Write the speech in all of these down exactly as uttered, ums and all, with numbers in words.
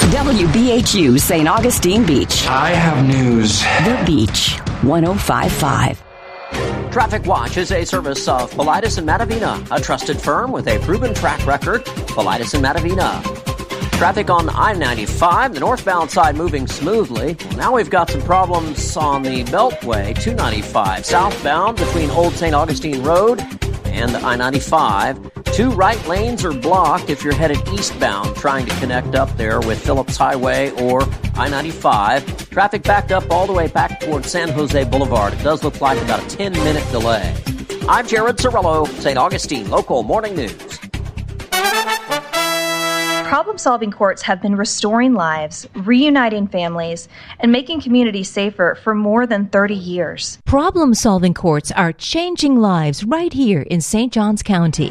W B H U Saint Augustine Beach. I have news. The Beach, one oh five point five. Traffic Watch is a service of Paulides and Matavina, a trusted firm with a proven track record. Paulides and Matavina. Traffic on I ninety-five, the northbound side moving smoothly. Now we've got some problems on the Beltway, two ninety-five, southbound between Old Saint Augustine Road and I ninety-five. Two right lanes are blocked if you're headed eastbound, trying to connect up there with Phillips Highway or I ninety-five. Traffic backed up all the way back towards San Jose Boulevard. It does look like about a ten-minute delay. I'm Jared Cirillo, Saint Augustine Local Morning News. Problem-solving courts have been restoring lives, reuniting families, and making communities safer for more than thirty years. Problem-solving courts are changing lives right here in Saint Johns County.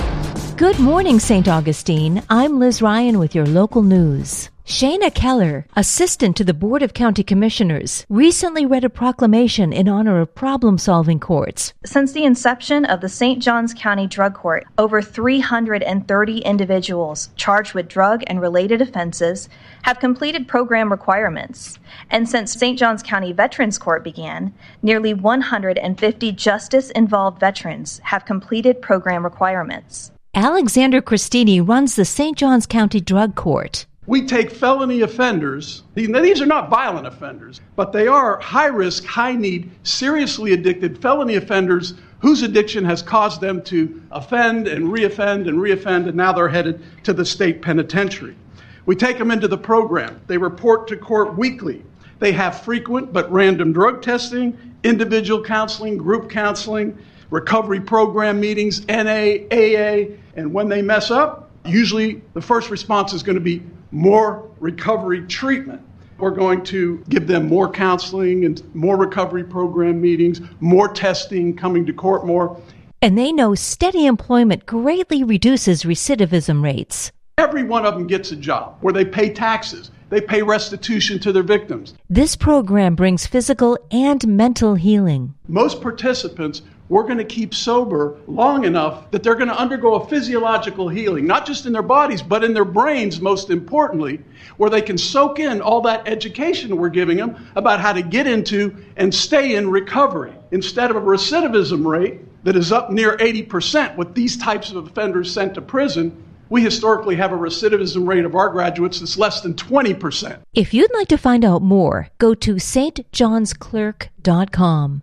Good morning, Saint Augustine. I'm Liz Ryan with your local news. Shayna Keller, assistant to the Board of County Commissioners, recently read a proclamation in honor of problem-solving courts. Since the inception of the Saint Johns County Drug Court, over three hundred thirty individuals charged with drug and related offenses have completed program requirements. And since Saint Johns County Veterans Court began, nearly one hundred fifty justice-involved veterans have completed program requirements. Alexander Christini runs the Saint Johns County Drug Court. We take felony offenders. These are not violent offenders, but they are high-risk, high-need, seriously addicted felony offenders whose addiction has caused them to offend and reoffend and reoffend, and now they're headed to the state penitentiary. We take them into the program. They report to court weekly. They have frequent but random drug testing, individual counseling, group counseling, recovery program meetings, N A, A A, and when they mess up, usually the first response is going to be more recovery treatment. We're going to give them more counseling and more recovery program meetings, more testing, coming to court more. And they know steady employment greatly reduces recidivism rates. Every one of them gets a job where they pay taxes. They pay restitution to their victims. This program brings physical and mental healing. Most participants we're going to keep sober long enough that they're going to undergo a physiological healing, not just in their bodies, but in their brains, most importantly, where they can soak in all that education we're giving them about how to get into and stay in recovery. Instead of a recidivism rate that is up near eighty percent with these types of offenders sent to prison, we historically have a recidivism rate of our graduates that's less than twenty percent. If you'd like to find out more, go to s t johns clerk dot com.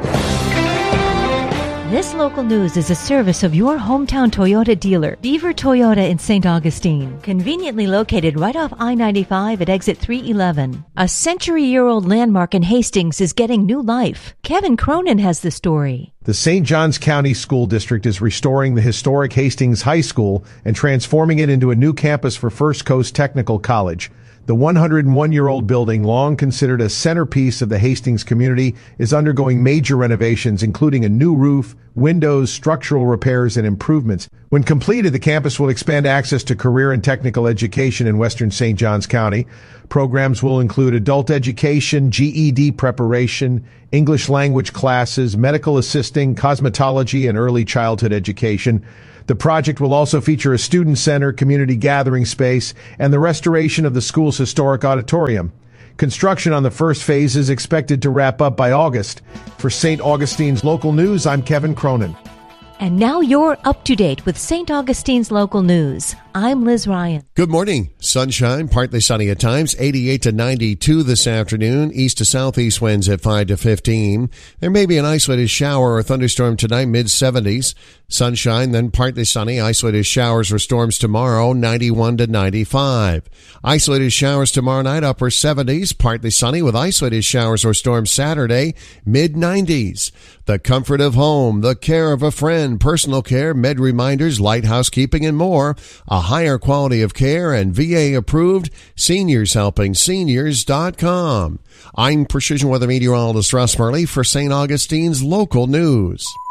This local news is a service of your hometown Toyota dealer, Beaver Toyota in Saint Augustine, conveniently located right off I ninety-five at exit three eleven. A century-year-old landmark in Hastings is getting new life. Kevin Cronin has the story. The Saint Johns County School District is restoring the historic Hastings High School and transforming it into a new campus for First Coast Technical College. The one hundred one-year-old building, long considered a centerpiece of the Hastings community, is undergoing major renovations, including a new roof, windows, structural repairs, and improvements. When completed, the campus will expand access to career and technical education in western Saint Johns County. Programs will include adult education, G E D preparation, English language classes, medical assisting, cosmetology, and early childhood education. The project will also feature a student center, community gathering space, and the restoration of the school's historic auditorium. Construction on the first phase is expected to wrap up by August. For Saint Augustine's Local News, I'm Kevin Cronin. And now you're up to date with Saint Augustine's Local News. I'm Liz Ryan. Good morning. Sunshine, partly sunny at times, eighty-eight to ninety-two this afternoon. East to southeast winds at five to fifteen. There may be an isolated shower or thunderstorm tonight, mid seventies. Sunshine, then partly sunny. Isolated showers or storms tomorrow, ninety-one to ninety-five. Isolated showers tomorrow night, upper seventies. Partly sunny with isolated showers or storms Saturday, mid nineties. The comfort of home, the care of a friend, personal care, med reminders, light housekeeping, and more. A higher quality of care and V A approved. Seniors Helping Seniors dot com. I'm Precision Weather Meteorologist Russ Murley for Saint Augustine's Local News.